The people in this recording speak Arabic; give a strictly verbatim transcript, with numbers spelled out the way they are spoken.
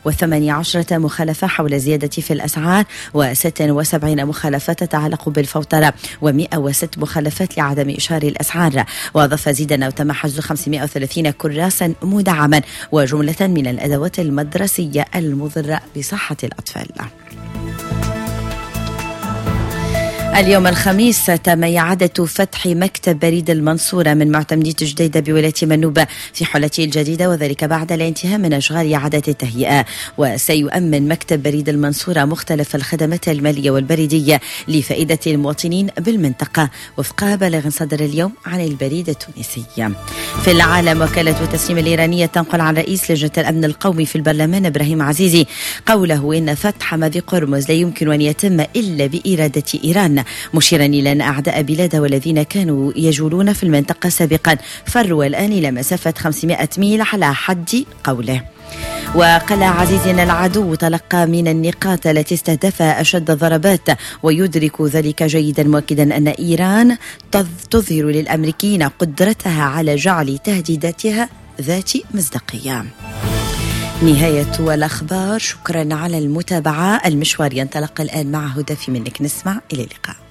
وثمانية عشر مخالفة حول زيادة في الأسعار، وستة وسبعين مخالفة تتعلق بالفوترة، ومئة وست مخالفات لعدم إشهار الأسعار. وأضاف زيدا أنه تم حجز خمسمائة وثلاثين كراسا مدعما وجملة من الأدوات المدرسية المضرة بصحة الأطفال. اليوم الخميس تم إعادة فتح مكتب بريد المنصورة من معتمدية جديدة بولاية منوبة في حلته الجديدة، وذلك بعد الانتهاء من أشغال إعادة التهيئة. وسيؤمن مكتب بريد المنصورة مختلف الخدمات المالية والبريدية لفائدة المواطنين بالمنطقة وفق بلاغ صدر اليوم عن البريد التونسي. في العالم، وكالة تسنيم الإيرانية تنقل عن رئيس لجنة الأمن القومي في البرلمان إبراهيم عزيزي قوله إن فتح مضيق قرمز لا يمكن أن يتم إلا بإرادة إيران، مشيرا إلى أن أعداء بلاده والذين كانوا يجولون في المنطقة سابقا فروا الآن إلى مسافة خمسمائة ميل على حد قوله. وقال عزيز أن العدو تلقى من النقاط التي استهدفها أشد الضربات ويدرك ذلك جيدا، مؤكدا أن إيران تظهر للأمريكيين قدرتها على جعل تهديداتها ذات مصداقية. نهاية الأخبار، شكرا على المتابعة. المشوار ينطلق الآن مع هدى في منك. نسمع، إلى اللقاء.